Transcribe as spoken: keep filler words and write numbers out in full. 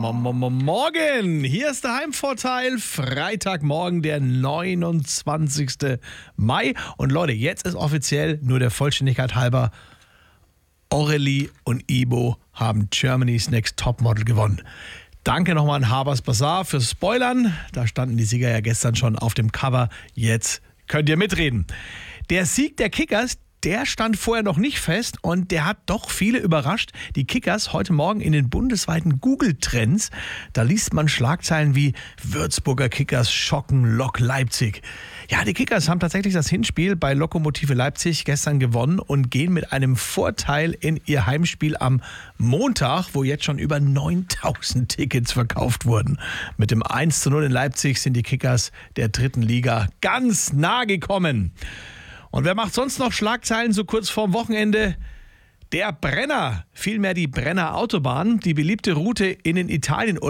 Morgen, hier ist der Heimvorteil, Freitagmorgen, der neunundzwanzigste Mai. Und Leute, jetzt ist offiziell, nur der Vollständigkeit halber, Aurelie und Ibo haben Germany's Next Topmodel gewonnen. Danke nochmal an Habers Bazaar fürs Spoilern. Da standen die Sieger ja gestern schon auf dem Cover. Jetzt könnt ihr mitreden. Der Sieg der Kickers, der stand vorher noch nicht fest und der hat doch viele überrascht. Die Kickers heute Morgen in den bundesweiten Google-Trends, da liest man Schlagzeilen wie Würzburger Kickers schocken Lok Leipzig. Ja, die Kickers haben tatsächlich das Hinspiel bei Lokomotive Leipzig gestern gewonnen und gehen mit einem Vorteil in ihr Heimspiel am Montag, wo jetzt schon über neuntausend Tickets verkauft wurden. Mit dem eins zu null in Leipzig sind die Kickers der dritten Liga ganz nah gekommen. Und wer macht sonst noch Schlagzeilen so kurz vorm Wochenende? Der Brenner, vielmehr die Brenner Autobahn, die beliebte Route in den Italien